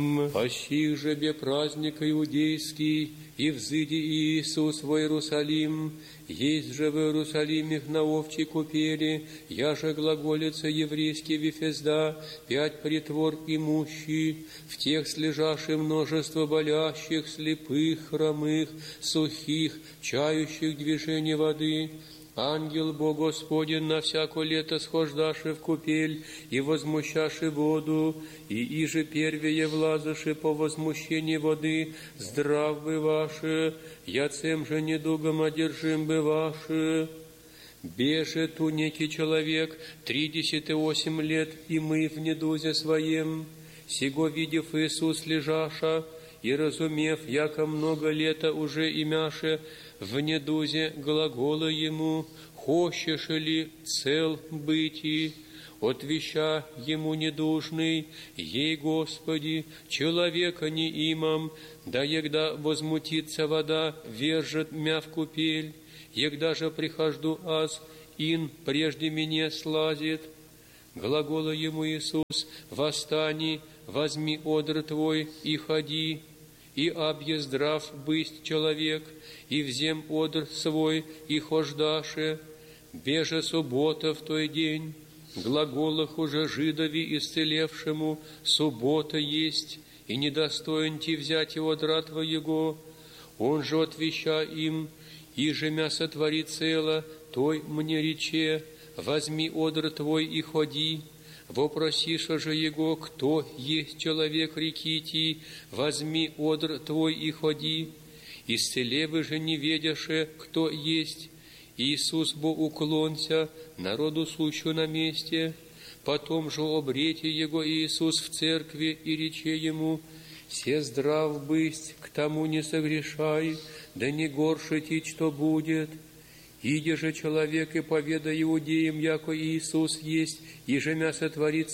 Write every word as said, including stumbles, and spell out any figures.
По сих же бе праздник иудейский, и взыди Иисус в Иерусалим, есть же в Иерусалиме на овчей купели, я же глаголица еврейский Вифезда, пять притвор имущий, в тех слежаши множество болящих, слепых, хромых, сухих, чающих движение воды. Ангел Бог Господень на всяко лето схождаши в купель и возмущаши воду, и иже первее влазаши по возмущении воды, здрав бы ваши, яцем же недугом одержим бы ваши. Беже ту некий человек, тридесят и восемь лет, и мы в недузе своем, сего видев Иисус лежаша, и разумев, яко много лета уже имяше, в недузе глагола ему, «Хочешь ли цел быти?» Отвеща ему недужный, «Ей, Господи, человека не имам, да егда возмутится вода, вержет мя в купель, егда же прихожду аз, ин прежде меня слазит». Глагола ему Иисус, «Восстани, возьми одр твой и ходи». И объездрав бысть человек, и взем одр свой, и хождаше, беже суббота в той день, глаголах уже жидови исцелевшему, суббота есть, и недостоин ти взять его одра твоего. Он же отвеща им, иже мя сотвори цело, той мне рече, возьми одр твой и ходи. Вопросиша же его, кто есть человек рекити, возьми одр твой и ходи. Исцелевы же не ведяше, кто есть. Иисус бо уклонся, народу сущу на месте. Потом же обрете его Иисус в церкви и рече ему, «Се здрав бысть, к тому не согрешай, да не горше ти, что будет». Иди же человек и поведай иудеям, яко Иисус есть, и же мя сотворит